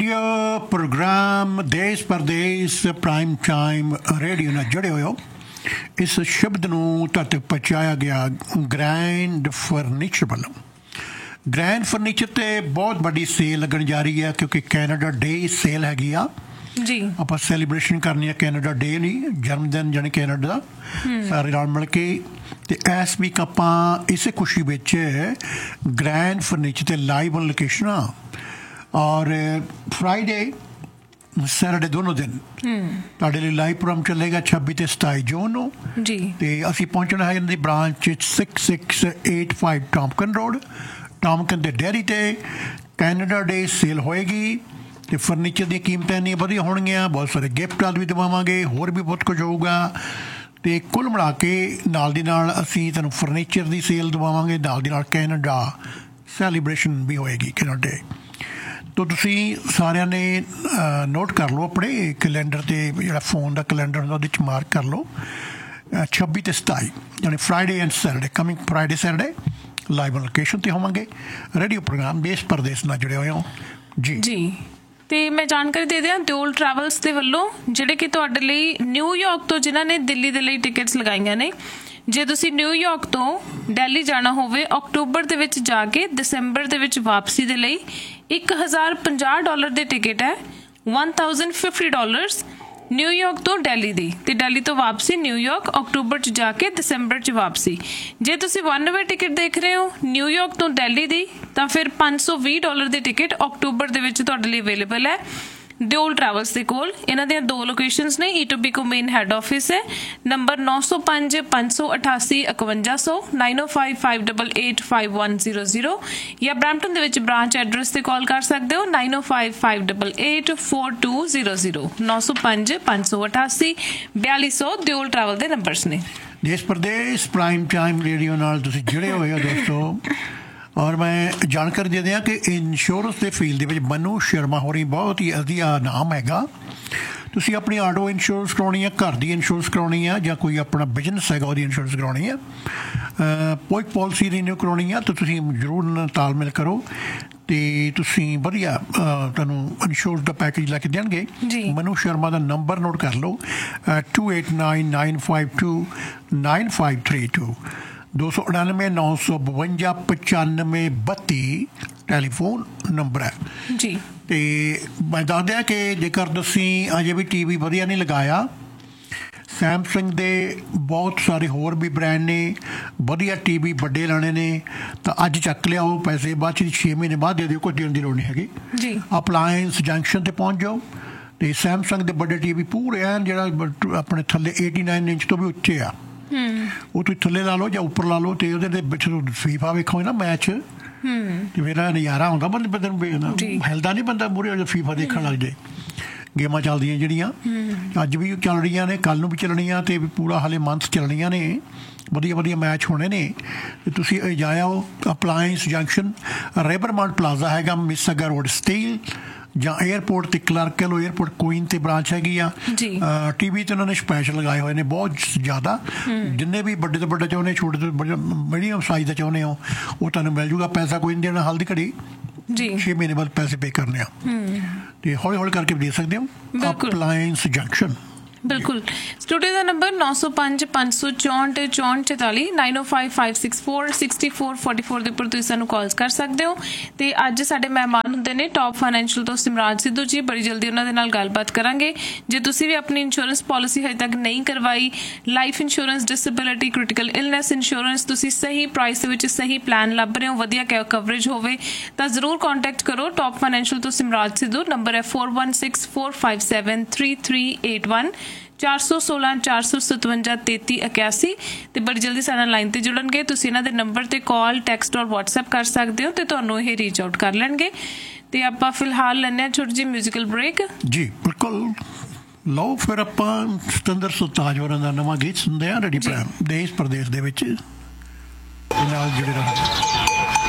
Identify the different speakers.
Speaker 1: Programme देश परदेश prime time radio ਨਾਲ ਜੁੜੇ ਹੋਏ ਹੋ। ਇਸ ਸ਼ਬਦ ਨੂੰ ਤੱਕ ਪਹੁੰਚਾਇਆ ਗਿਆ ਗ੍ਰੈਂਡ ਫਰਨੀਚਰ ਵੱਲੋਂ। ਗ੍ਰੈਂਡ ਫਰਨੀਚਰ ਤੇ ਬਹੁਤ ਵੱਡੀ ਸੇਲ ਲੱਗਣ ਜਾ ਰਹੀ ਹੈ ਕਿਉਂਕਿ ਕੈਨੇਡਾ ਡੇ ਸੇਲ ਹੈਗੀ ਆ ਜੀ। ਆਪਾਂ ਸੈਲੀਬ੍ਰੇਸ਼ਨ ਕਰਨੀ ਹੈ ਕੈਨੇਡਾ ਡੇ ਨਹੀਂ, ਜਨਮ ਦਿਨ ਜਾਣੀ ਕੈਨੇਡਾ ਦਾ, ਸਾਰੇ ਨਾਲ ਮਿਲ ਕੇ। ਤੇ ਇਸ ਵੀਕ ਆਪਾਂ ਇਸੇ ਖੁਸ਼ੀ ਵਿੱਚ ਗ੍ਰੈਂਡ ਫਰਨੀਚਰ ਤੇ ਲਾਈਵ ਔਨ ਲੋਕੇਸ਼ਨ ਆ ਔਰ ਫਰਾਈਡੇ ਸੈਟਰਡੇ ਦੋਨੋਂ ਦਿਨ ਤੁਹਾਡੇ ਲਈ ਲਾਈਵ ਪ੍ਰੋਗਰਾਮ ਚੱਲੇਗਾ 26 ਤੇ 27 ਜੂਨ ਨੂੰ ਜੀ। ਤੇ ਅਸੀਂ ਪਹੁੰਚਣਾ ਹੈ ਇਹਨਾਂ ਦੀ ਬ੍ਰਾਂਚ 6685 ਟੌਮਕਨ ਰੋਡ, ਟੌਮਕਨ ਦੇ ਡੇਅਰੀ ਤੇ ਕੈਨੇਡਾ ਡੇ ਸੇਲ ਹੋਏਗੀ। ਤੇ ਫਰਨੀਚਰ ਦੀਆਂ ਕੀਮਤਾਂ ਇੰਨੀਆਂ ਵਧੀਆ ਹੋਣਗੀਆਂ, ਬਹੁਤ ਸਾਰੇ ਗਿਫਟ ਆਦਿ ਵੀ ਦੇਵਾਂਗੇ, ਹੋਰ ਵੀ ਬਹੁਤ ਕੁਝ ਹੋਊਗਾ। ਤੇ ਕੁੱਲ ਮਿਲਾ ਕੇ ਨਾਲ ਦੀ ਨਾਲ ਅਸੀਂ ਤੁਹਾਨੂੰ ਫਰਨੀਚਰ ਦੀ ਸੇਲ ਦਵਾਵਾਂਗੇ, ਨਾਲ ਦੀ ਨਾਲ ਕੈਨੇਡਾ ਸੈਲੀਬ੍ਰੇਸ਼ਨ ਵੀ ਹੋਏਗੀ ਕੈਨੇਡਾ ਡੇ। ਤੋ ਤੁਸੀਂ ਸਾਰਿਆਂ ਨੇ ਨੋਟ ਕਰ ਲਓ ਆਪਣੇ ਕੈਲੰਡਰ 'ਤੇ, ਜਿਹੜਾ ਫੋਨ ਦਾ ਕੈਲੰਡਰ ਹੁੰਦਾ ਉਹਦੇ 'ਚ ਮਾਰਕ ਕਰ ਲਓ 26 ਤੇ 27 ਯਾਨੀ Friday and Saturday, coming Friday Saturday live location 'ਤੇ ਹੋਵਾਂਗੇ। ਰੇਡੀਓ ਪ੍ਰੋਗਰਾਮ ਦੇਸ਼ ਪਰਦੇਸ ਨਾਲ ਜੁੜੇ ਹੋਏ ਹੋ ਜੀ।
Speaker 2: ਤੇ ਮੈਂ ਜਾਣਕਾਰੀ ਦੇ ਦਿਆਂ ਦਿਓਲ ਟਰੈਵਲਸ ਦੇ ਵੱਲੋਂ, ਜਿਹੜੇ ਕਿ ਤੁਹਾਡੇ ਲਈ ਨਿਊਯਾਰਕ ਤੋਂ ਜਿਨ੍ਹਾਂ ਨੇ ਦਿੱਲੀ ਦੇ ਲਈ ਟਿਕਟਸ ਲਗਾਈਆਂ ਨੇ, ਜੇ ਤੁਸੀਂ ਨਿਊਯਾਰਕ ਤੋਂ ਦਿੱਲੀ ਜਾਣਾ ਹੋਵੇ ਅਕਤੂਬਰ ਦੇ ਵਿੱਚ ਜਾ ਕੇ ਦਸੰਬਰ ਦੇ ਵਿੱਚ ਵਾਪਸੀ ਦੇ ਲਈ $1050 ਦੀ ਟਿਕਟ ਹੈ, $1050 ਨਿਊਯਾਰਕ ਤੋਂ ਦਿੱਲੀ ਦੀ, ਤੇ ਦਿੱਲੀ ਤੋਂ ਵਾਪਸੀ ਨਿਊਯਾਰਕ ਅਕਤੂਬਰ 'ਚ ਜਾ ਕੇ ਦਸੰਬਰ 'ਚ ਵਾਪਸੀ। ਜੇ ਤੁਸੀਂ ਵਨ ਵੇ ਟਿਕਟ ਦੇਖ ਰਹੇ ਹੋ ਨਿਊਯਾਰਕ ਤੋਂ ਦਿੱਲੀ ਦੀ ਤਾਂ ਫਿਰ $520 ਦੀ ਟਿਕਟ ਅਕਤੂਬਰ ਦੇ ਵਿੱਚ ਤੁਹਾਡੇ ਲਈ ਅਵੇਲੇਬਲ ਹੈ ਦਿਓਲ ਟਰੈਵਲਸ ਦੇ ਕੋਲ। ਇਹਨਾਂ ਦੀਆਂ ਦੋ ਲੋਕੇਸ਼ਨਸ ਨੇ, ਈਟੋਬੀਕੋ ਮੇਨ ਹੈੱਡ ਆਫਿਸ ਹੈ, ਨੰਬਰ 905 588 5100 905 588 5100, ਜਾਂ ਬਰੈਂਪਟਨ ਦੇ ਵਿੱਚ ਬ੍ਰਾਂਚ ਐਡਰੈਸ ਤੇ ਕਾਲ ਕਰ ਸਕਦੇ ਹੋ 905 588 4200 905 588 4200 ਦਿਓਲ ਟਰੈਵਲ ਦੇ ਨੰਬਰਸ ਨੇ।
Speaker 1: ਦੇਸ਼ ਪ੍ਰਦੇਸ਼ ਪ੍ਰਾਈਮ ਟਾਈਮ ਰੇਡੀਓ ਨਾਲ ਤੁਸੀਂ ਜੁੜੇ ਹੋਏ ਹੋ ਦੋਸਤੋ। ਔਰ ਮੈਂ ਜਾਣਕਾਰੀ ਦੇ ਦਿਆਂ ਕਿ ਇੰਸ਼ੋਰੈਂਸ ਦੇ ਫੀਲਡ ਦੇ ਵਿੱਚ ਮਨੂ ਸ਼ਰਮਾ ਹੋਰੀ ਬਹੁਤ ਹੀ ਵਧੀਆ ਨਾਮ ਹੈਗਾ। ਤੁਸੀਂ ਆਪਣੀ ਆਟੋ ਇੰਸ਼ੋਰੈਂਸ ਕਰਾਉਣੀ ਹੈ, ਘਰ ਦੀ ਇੰਸ਼ੋਰੈਂਸ ਕਰਾਉਣੀ ਹੈ, ਜਾਂ ਕੋਈ ਆਪਣਾ ਬਿਜ਼ਨਸ ਹੈਗਾ ਉਹਦੀ ਇੰਸ਼ੋਰੈਂਸ ਕਰਾਉਣੀ ਹੈ, ਕੋਈ ਪਾਲਿਸੀ ਰੀਨਿਊ ਕਰਾਉਣੀ ਹੈ ਤਾਂ ਤੁਸੀਂ ਜ਼ਰੂਰ ਤਾਲਮੇਲ ਕਰੋ ਤੇ ਤੁਸੀਂ ਵਧੀਆ ਤੁਹਾਨੂੰ ਇੰਸ਼ੋਰੈਂਸ ਦਾ ਪੈਕੇਜ ਲੈ ਕੇ ਦੇਣਗੇ। ਮਨੂ ਸ਼ਰਮਾ ਦਾ ਨੰਬਰ ਨੋਟ ਕਰ ਲਓ 2899529532 299 952 9532 ਟੈਲੀਫੋਨ ਨੰਬਰ ਹੈ ਜੀ। ਤੇ ਮੈਂ ਦੱਸ ਦਿਆਂ ਕਿ ਜੇਕਰ ਤੁਸੀਂ ਅਜੇ ਵੀ ਟੀ ਵੀ ਵਧੀਆ ਨਹੀਂ ਲਗਾਇਆ, ਸੈਮਸੰਗ ਦੇ ਬਹੁਤ ਸਾਰੇ ਹੋਰ ਵੀ ਬ੍ਰਾਂਡ ਨੇ, ਵਧੀਆ ਟੀ ਵੀ ਵੱਡੇ ਲੈਣੇ ਨੇ ਤਾਂ ਅੱਜ ਚੱਕ ਲਿਆਓ, ਪੈਸੇ ਬਾਅਦ 'ਚ 6 ਮਹੀਨੇ ਬਾਅਦ ਦੇ ਦਿਓ, ਕੋਈ ਦੇਣ ਦੀ ਲੋੜ ਨਹੀਂ ਹੈਗੀ ਜੀ। ਅਪਲਾਇੰਸ ਜੰਕਸ਼ਨ 'ਤੇ ਪਹੁੰਚ ਜਾਓ ਤੇ ਸੈਮਸੰਗ ਦੇ ਵੱਡੇ ਟੀ ਵੀ ਪੂਰੇ ਐਨ ਜਿਹੜਾ ਆਪਣੇ ਥੱਲੇ 89 ਇੰਚ ਤੋਂ ਵੀ ਉੱਚੇ ਆ, ਉਹ ਤੁਸੀਂ ਥੱਲੇ ਲਾ ਲਓ ਜਾਂ ਉੱਪਰ ਲਾ ਲਓ ਤੇ ਉਹਦੇ ਦੇ ਵਿੱਚ ਫੀਫਾ ਵੇਖੋ ਨਾ ਮੈਚ ਤੇ ਮੇਰਾ ਨਜ਼ਾਰਾ ਆਉਂਦਾ, ਬੰਦੇ ਨੂੰ ਹਿਲਦਾ ਨਹੀਂ ਬੰਦਾ ਮੂਹਰੇ ਫੀਫਾ ਦੇਖਣ ਲੱਗ ਜਾਏ। ਗੇਮਾਂ ਚੱਲਦੀਆਂ ਜਿਹੜੀਆਂ ਅੱਜ ਵੀ ਚੱਲ ਰਹੀਆਂ ਨੇ, ਕੱਲ੍ਹ ਨੂੰ ਵੀ ਚੱਲਣੀਆਂ ਤੇ ਪੂਰਾ ਹਾਲੇ ਮੰਥ ਚੱਲਣੀਆਂ ਨੇ, ਵਧੀਆ ਵਧੀਆ ਮੈਚ ਹੋਣੇ ਨੇ। ਤੇ ਤੁਸੀਂ ਜਾਇਓ ਅਪਲਾਇੰਸ ਜੰਕਸ਼ਨ, ਰੇਬਰਮਾਂਟ ਪਲਾਜ਼ਾ ਹੈਗਾ, ਮਿਸਗਾ ਰੋਡ ਸਟੀਲ, ਜਾਂ ਏਅਰਪੋਰਟ ਤੇ ਕਲਰਕ ਲੋ, ਏਅਰਪੋਰਟ ਕੁਈਨ ਤੇ ਬ੍ਰਾਂਚ ਹੈਗੀ ਆ। ਟੀ ਵੀ ਤੇ ਉਹਨਾਂ ਨੇ ਸਪੈਸ਼ਲ ਲਗਾਏ ਹੋਏ ਨੇ ਬਹੁਤ ਜ਼ਿਆਦਾ, ਜਿੰਨੇ ਵੀ ਵੱਡੇ ਤੋਂ ਵੱਡੇ ਚਾਹੁੰਦੇ, ਛੋਟੇ ਤੋਂ ਮੀਡੀਅਮ ਸਾਈਜ਼ ਦਾ ਚਾਹੁੰਦੇ ਹੋ ਉਹ ਤੁਹਾਨੂੰ ਮਿਲ ਜੂਗਾ। ਪੈਸਾ ਕੋਈ ਨਹੀਂ ਦੇਣਾ, ਹਲਦੀ ਘੜੀ 6 ਮਹੀਨੇ ਬਾਅਦ ਪੈਸੇ ਪੇ ਕਰਨੇ ਆ ਤੇ ਹੌਲੀ ਹੌਲੀ ਕਰਕੇ ਦੇ ਸਕਦੇ ਹੋ। ਅਪਲਾਇੰਸ ਜੰਕਸ਼ਨ
Speaker 2: ਬਿਲਕੁਲ। ਸਟੂਡੀਓ ਦਾ ਨੰਬਰ 905 564 6444 905 564 6444 ਦੇ ਉੱਪਰ ਤੁਸੀਂ ਸਾਨੂੰ ਕਾਲਸ ਕਰ ਸਕਦੇ ਹੋ। ਤੇ ਅੱਜ ਸਾਡੇ ਮਹਿਮਾਨ ਹੁੰਦੇ ਨੇ ਟੌਪ ਫਾਈਨੈਂਸ਼ੀਅਲ ਤੋਂ ਸਿਮਰਾਜ ਸਿੱਧੂ ਜੀ, ਬੜੀ ਜਲਦੀ ਉਹਨਾਂ ਦੇ ਨਾਲ ਗੱਲਬਾਤ ਕਰਾਂਗੇ। ਜੇ ਤੁਸੀਂ ਵੀ ਆਪਣੀ ਇੰਸ਼ੋਰੈਂਸ ਪਾਲਿਸੀ ਹਜੇ ਤੱਕ ਨਹੀਂ ਕਰਵਾਈ, life insurance, disability, critical illness insurance, ਤੁਸੀਂ ਸਹੀ ਪ੍ਰਾਈਸ ਦੇ ਵਿੱਚ ਸਹੀ ਪਲਾਨ ਲੱਭ ਰਹੇ ਹੋ, ਵਧੀਆ ਕਵਰੇਜ ਹੋਵੇ ਤਾਂ ਜ਼ਰੂਰ ਕੰਟੈਕਟ ਕਰੋ ਟੌਪ ਫਾਈਨੈਂਸ਼ੀਅਲ ਤੋਂ ਸਿਮਰਾਜ ਸਿੱਧੂ। ਨੰਬਰ ਹੈ 4164573381 416 457 3381 ਤੇ ਬੜੀ ਜਲਦੀ ਸਾਡੇ ਲਾਈਨ ਤੇ ਜੁੜਨਗੇ। ਤੁਸੀਂ ਇਹਨਾਂ ਦੇ ਨੰਬਰ ਤੇ ਕਾਲ, ਟੈਕਸਟ ਔਰ WhatsApp ਕਰ ਸਕਦੇ ਹੋ ਤੇ ਤੁਹਾਨੂੰ ਇਹ ਰੀਚ ਆਊਟ ਕਰ ਲੈਣਗੇ। ਤੇ ਆਪਾਂ ਫਿਲਹਾਲ ਲੈਂਦੇ ਹਾਂ ਛੋਟੀ ਜਿਹੀ ਮਿਊਜ਼ੀਕਲ ਬ੍ਰੇਕ ਜੀ। ਬਿਲਕੁਲ
Speaker 1: ਲਓ ਫਿਰ ਆਪਾਂ ਸਤਿੰਦਰ ਸਰਤਾਜ ਹੋਰਾਂ ਦਾ ਨਵਾਂ ਗੀਤ ਸੁਣਦੇ ਹਾਂ ਰੇਡੀਓ ਪ੍ਰੋਗਰਾਮ ਦੇਸ਼ ਪ੍ਰਦੇਸ਼ ਦੇ ਵਿੱਚ ਨਾਲ ਜੁੜੇ ਰਹੋ।